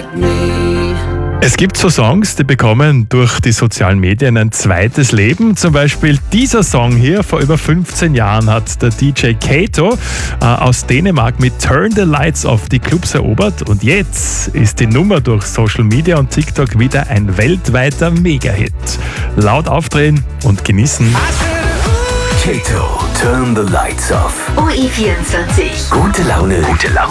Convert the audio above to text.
like me. Es gibt so Songs, die bekommen durch die sozialen Medien ein zweites Leben. Zum Beispiel dieser Song hier. Vor über 15 Jahren hat der DJ Kato aus Dänemark mit Turn the Lights Off die Clubs erobert. Und jetzt ist die Nummer durch Social Media und TikTok wieder ein weltweiter Mega-Hit. Laut aufdrehen und genießen. Kato, Turn the Lights Off. OE24. Gute Laune.